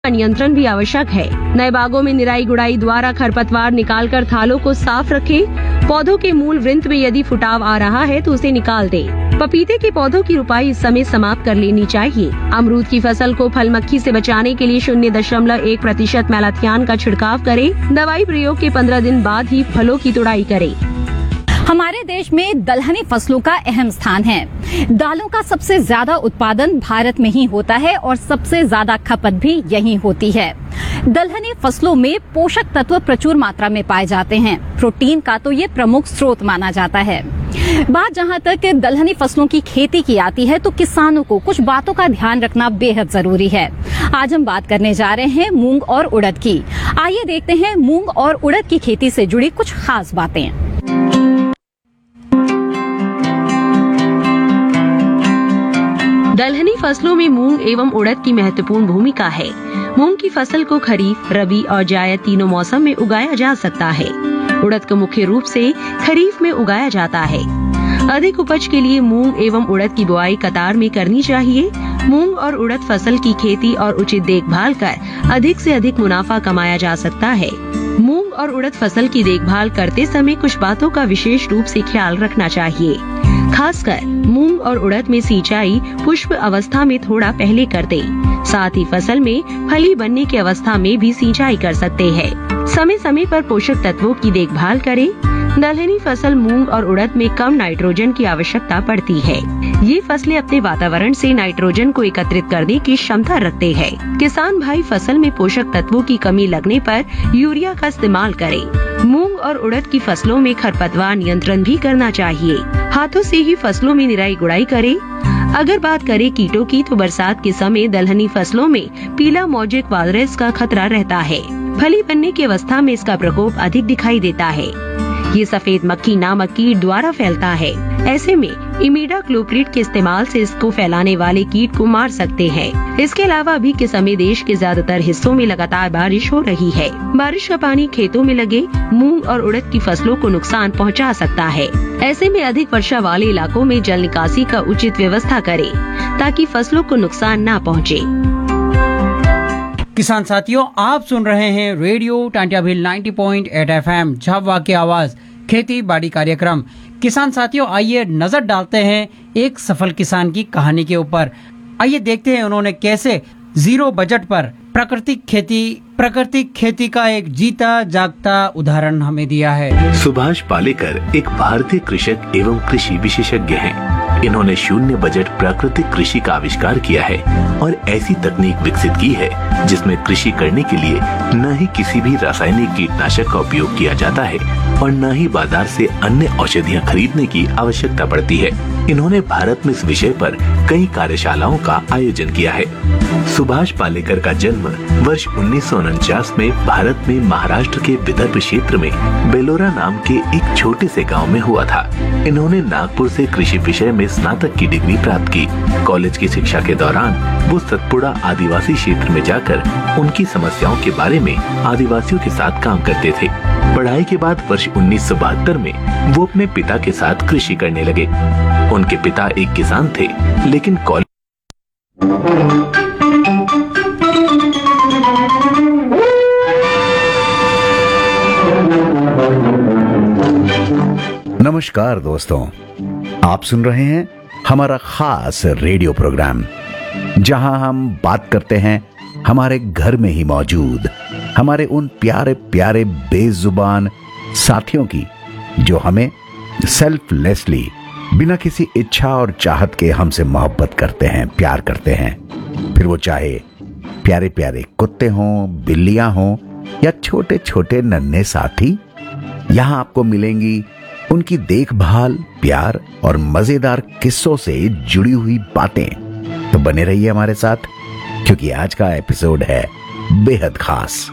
नियंत्रण भी आवश्यक है। नए बागों में निराई गुड़ाई द्वारा खरपतवार निकालकर थालों को साफ रखें। पौधों के मूल वृंत में यदि फुटाव आ रहा है तो उसे निकाल दें। पपीते के पौधों की रुपाई इस समय समाप्त कर लेनी चाहिए। अमरूद की फसल को फल मक्खी से बचाने के लिए 0.1% मैलाथियान का छिड़काव करें। दवाई प्रयोग के 15 दिन बाद ही फलों की तुड़ाई करें। हमारे देश में दलहनी फसलों का अहम स्थान है। दालों का सबसे ज्यादा उत्पादन भारत में ही होता है और सबसे ज्यादा खपत भी यहीं होती है। दलहनी फसलों में पोषक तत्व प्रचुर मात्रा में पाए जाते हैं। प्रोटीन का तो ये प्रमुख स्रोत माना जाता है। बात जहां तक दलहनी फसलों की खेती की आती है तो किसानों को कुछ बातों का ध्यान रखना बेहद जरूरी है। आज हम बात करने जा रहे हैं मूंग और उड़द की। आइए देखते हैं मूंग और उड़द की खेती से जुड़ी कुछ खास बातें। दलहनी फसलों में मूंग एवं उड़द की महत्वपूर्ण भूमिका है। मूंग की फसल को खरीफ, रबी और जायद तीनों मौसम में उगाया जा सकता है। उड़द को मुख्य रूप से खरीफ में उगाया जाता है। अधिक उपज के लिए मूंग एवं उड़द की बुआई कतार में करनी चाहिए। मूंग और उड़द फसल की खेती और उचित देखभाल कर अधिक से अधिक मुनाफा कमाया जा सकता है। मूंग और उड़द फसल की देखभाल करते समय कुछ बातों का विशेष रूप से ख्याल रखना चाहिए। खासकर मूंग और उड़द में सिंचाई पुष्प अवस्था में थोड़ा पहले कर दें। साथ ही फसल में फली बनने की अवस्था में भी सिंचाई कर सकते हैं। समय समय पर पोषक तत्वों की देखभाल करें। दलहनी फसल मूंग और उड़द में कम नाइट्रोजन की आवश्यकता पड़ती है। ये फसलें अपने वातावरण से नाइट्रोजन को एकत्रित करने की क्षमता रखते हैं। किसान भाई फसल में पोषक तत्वों की कमी लगने पर यूरिया का इस्तेमाल करें। मूंग और उड़द की फसलों में खरपतवार नियंत्रण भी करना चाहिए। हाथों से ही फसलों में निराई गुड़ाई करें। अगर बात करें कीटों की तो बरसात के समय दलहनी फसलों में पीला मोजेक वायरस का खतरा रहता है। फली बनने की अवस्था में इसका प्रकोप अधिक दिखाई देता है। ये सफेद मक्खी नामक कीट द्वारा फैलता है। ऐसे में इमिडाक्लोप्रिड के इस्तेमाल से इसको फैलाने वाले कीट को मार सकते हैं। इसके अलावा अभी के समय देश के ज्यादातर हिस्सों में लगातार बारिश हो रही है। बारिश का पानी खेतों में लगे मूंग और उड़द की फसलों को नुकसान पहुंचा सकता है। ऐसे में अधिक वर्षा वाले इलाकों में जल निकासी का उचित व्यवस्था करें ताकि फसलों को नुकसान न पहुंचे। किसान साथियों, आप सुन रहे हैं रेडियो टांटियाभील 90.8 FM झाबुआ की आवाज खेती बाड़ी कार्यक्रम। किसान साथियों, आइए नजर डालते हैं एक सफल किसान की कहानी के ऊपर। आइए देखते हैं उन्होंने कैसे जीरो बजट पर प्राकृतिक खेती का एक जीता जागता उदाहरण हमें दिया है। सुभाष पालेकर एक भारतीय कृषक एवं कृषि विशेषज्ञ हैं। इन्होंने शून्य बजट प्राकृतिक कृषि का आविष्कार किया है और ऐसी तकनीक विकसित की है जिसमें कृषि करने के लिए न ही किसी भी रासायनिक कीटनाशक का उपयोग किया जाता है और न ही बाजार से अन्य औषधियाँ खरीदने की आवश्यकता पड़ती है। इन्होंने भारत में इस विषय पर कई कार्यशालाओं का आयोजन किया है। सुभाष पालेकर का जन्म वर्ष 1949 में भारत में महाराष्ट्र के विदर्भ क्षेत्र में बेलोरा नाम के एक छोटे से गांव में हुआ था। इन्होंने नागपुर से कृषि विषय में स्नातक की डिग्री प्राप्त की। कॉलेज की शिक्षा के दौरान वो सतपुड़ा आदिवासी क्षेत्र में जाकर उनकी समस्याओं के बारे में आदिवासियों के साथ काम करते थे। पढ़ाई के बाद वर्ष 1972 में वो अपने पिता के साथ कृषि करने लगे। उनके पिता एक किसान थे, लेकिन नमस्कार दोस्तों, आप सुन रहे हैं हमारा खास रेडियो प्रोग्राम जहां हम बात करते हैं हमारे घर में ही मौजूद हमारे उन प्यारे प्यारे बेजुबान साथियों की जो हमें सेल्फलेसली बिना किसी इच्छा और चाहत के हमसे मोहब्बत करते हैं, प्यार करते हैं। फिर वो चाहे प्यारे प्यारे कुत्ते हों, बिल्लियां हों या छोटे छोटे नन्हे साथी, यहां आपको मिलेंगी उनकी देखभाल, प्यार और मजेदार किस्सों से जुड़ी हुई बातें। तो बने रहिए हमारे साथ, क्योंकि आज का एपिसोड है बेहद खास।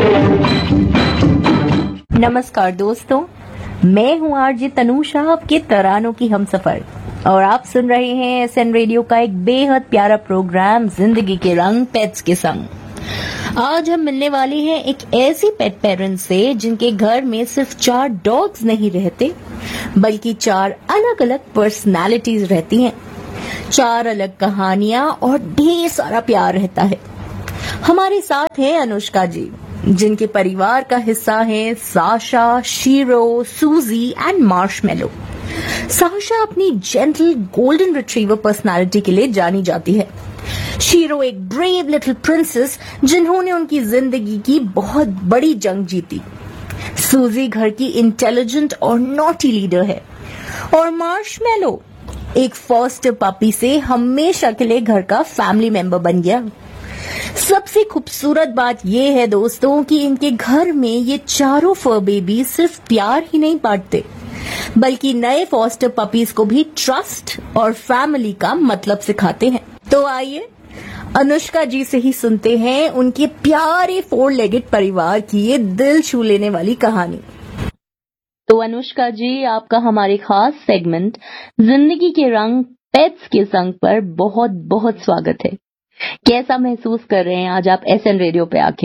नमस्कार दोस्तों, मैं हूँ आरजे तनुषा, आपके तरानों की हमसफर, और आप सुन रहे हैं एसएन रेडियो का एक बेहद प्यारा प्रोग्राम जिंदगी के रंग पेट्स के संग। आज हम मिलने वाले हैं एक ऐसी पेट पेरेंट से जिनके घर में सिर्फ 4 डॉग्स नहीं रहते, बल्कि 4 अलग अलग पर्सनालिटीज रहती हैं, 4 अलग कहानियां और ढेर सारा प्यार रहता है। हमारे साथ हैं अनुष्का जी, जिनके परिवार का हिस्सा है साशा, शीरो, सूजी एंड मार्शमेलो। साशा अपनी जेंटल गोल्डन रिट्रीवर पर्सनालिटी के लिए जानी जाती है। शीरो एक ब्रेव लिटिल प्रिंसेस जिन्होंने उनकी जिंदगी की बहुत बड़ी जंग जीती। सूजी घर की इंटेलिजेंट और नॉटी लीडर है और मार्शमेलो एक फॉस्टर पपी से हमेशा के लिए घर का फैमिली मेंबर बन गया। सबसे खूबसूरत बात यह है दोस्तों कि इनके घर में ये चारों फर बेबी सिर्फ प्यार ही नहीं बांटते, बल्कि नए फॉस्टर पपीज को भी ट्रस्ट और फैमिली का मतलब सिखाते हैं। तो आइए अनुष्का जी से ही सुनते हैं उनके प्यारे 4 लेगेड परिवार की ये दिल छू लेने वाली कहानी। तो अनुष्का जी, आपका हमारे खास सेगमेंट जिंदगी के रंग पेट्स के संग पर बहुत बहुत स्वागत है। कैसा महसूस कर रहे हैं आज आप एसएन रेडियो पे आके?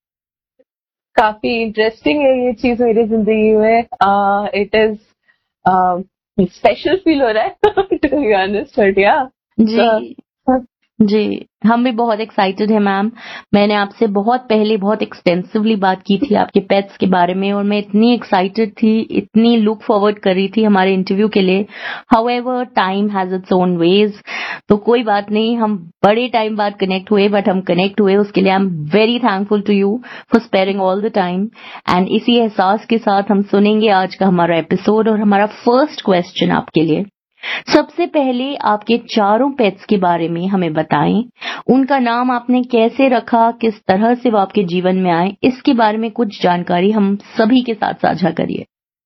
काफी इंटरेस्टिंग है ये चीज मेरी जिंदगी में। इट इज स्पेशल फील हो रहा है टू बी ऑनेस्ट, बट या जी, हम भी बहुत एक्साइटेड है मैम। मैंने आपसे बहुत पहले बहुत एक्सटेंसिवली बात की थी आपके पेट्स के बारे में और मैं इतनी एक्साइटेड थी, इतनी लुक फॉरवर्ड कर रही थी हमारे इंटरव्यू के लिए। However time has its own ways, तो कोई बात नहीं, हम बड़े टाइम बाद कनेक्ट हुए, बट हम कनेक्ट हुए उसके लिए I am very thankful to you for sparing all the time. And इसी एहसास के साथ हम सुनेंगे आज का हमारा एपिसोड। और हमारा फर्स्ट क्वेश्चन आपके लिए, सबसे पहले आपके चारों पेट्स के बारे में हमें बताएं। उनका नाम आपने कैसे रखा, किस तरह से वो आपके जीवन में आए, इसके बारे में कुछ जानकारी हम सभी के साथ साझा करिए।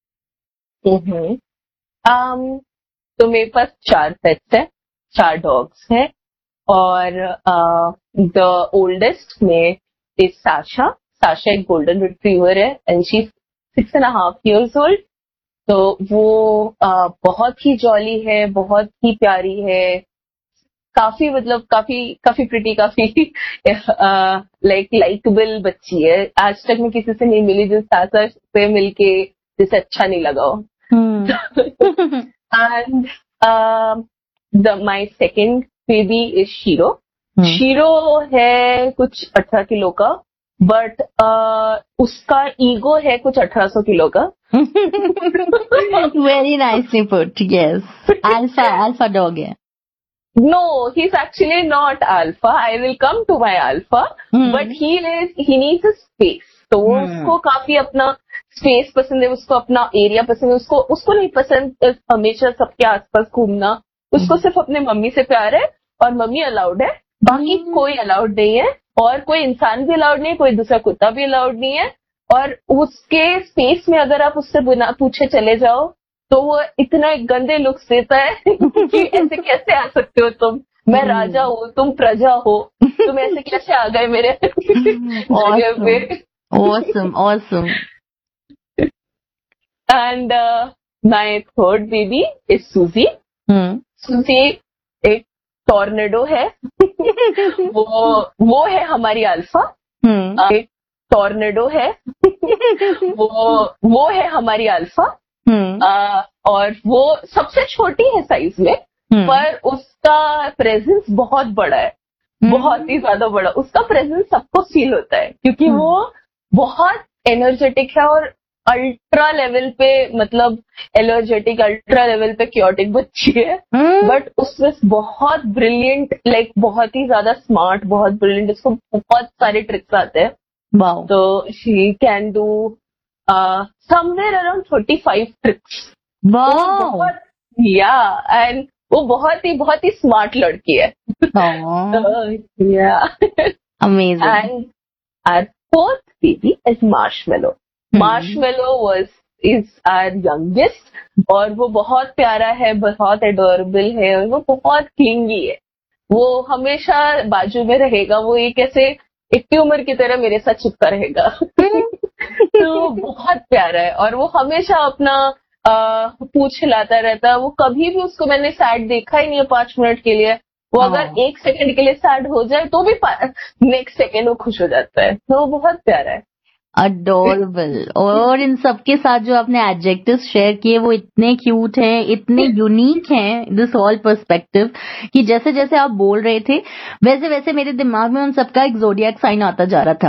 तो मेरे पास 4 पेट्स हैं, 4 डॉग्स हैं और द ओल्डेस्ट में इज साशा। साशा एक गोल्डन रिट्रीवर है and she is 6.5 years old। तो वो बहुत ही जॉली है, बहुत ही प्यारी है, काफी प्रिटी, काफी लाइकेबल बच्ची है। आज तक मैं किसी से नहीं मिली जिस साशा पे मिलके जिसे अच्छा नहीं लगा हो। And my second baby is shero. Shero है कुछ 18 किलो का, बट उसका ईगो है कुछ 1800 किलो का। Very nicely put, yes. Alpha dog है। No, he's actually not alpha. I will come to my alpha, but he needs a space. तो उसको काफी अपना स्पेस पसंद है, उसको अपना एरिया पसंद है। उसको नहीं पसंद हमेशा सबके आसपास घूमना। उसको सिर्फ अपने मम्मी से प्यार है और मम्मी अलाउड है, बाकी कोई अलाउड नहीं है और कोई इंसान भी अलाउड नहीं है, कोई दूसरा कुत्ता भी अलाउड नहीं है। और उसके स्पेस में अगर आप उससे बिना पूछे चले जाओ तो वो इतना गंदे लुक्स देता है कि ऐसे कैसे आ सकते हो तुम, मैं राजा हूँ, तुम प्रजा हो, तुम ऐसे कैसे आ गए मेरे जगह पे। Awesome. And my third baby is Suzy. Suzy एक टॉर्नेडो है। वो है हमारी अल्फा। एक टॉर्नेडो है। वो है हमारी अल्फा। और वो सबसे छोटी है साइज में, पर उसका प्रेजेंस बहुत बड़ा है, बहुत ही ज्यादा बड़ा। उसका प्रेजेंस सबको फील होता है क्योंकि वो बहुत एनर्जेटिक है और अल्ट्रा लेवल पे, मतलब एनर्जेटिक अल्ट्रा लेवल पे क्योटिक बच्ची है, बट उसमें बहुत ब्रिलियंट, लाइक बहुत ही ज्यादा स्मार्ट, बहुत ब्रिलियंट। उसको बहुत सारे ट्रिक्स आते हैं। तो she can do somewhere around 35 tricks. Wow. And वो बहुत ही स्मार्ट लड़की है। Amazing. And our fourth baby is Marshmallow. Marshmallow is our youngest और वो बहुत प्यारा है, बहुत एडोरेबल है और वो बहुत क्लिंगी है। वो हमेशा बाजू में रहेगा, वो एक ऐसे एक ट्यूमर की तरह मेरे साथ चिपका रहेगा। तो बहुत प्यारा है और वो हमेशा अपना पूंछ हिलाता रहता है। वो कभी भी उसको मैंने सैड देखा ही नहीं है 5 मिनट के लिए। वो अगर 1 सेकंड के लिए सैड हो जाए तो भी नेक्स्ट सेकंड वो खुश हो जाता है। तो वो बहुत प्यारा है। अडोरेबल। और इन सबके साथ जो आपने एडजेक्टिव्स शेयर किए वो इतने क्यूट हैं, इतने यूनिक हैं, दिस होल पर्सपेक्टिव, कि जैसे जैसे आप बोल रहे थे वैसे वैसे मेरे दिमाग में उन सबका एक ज़ोडिएक साइन आता जा रहा था।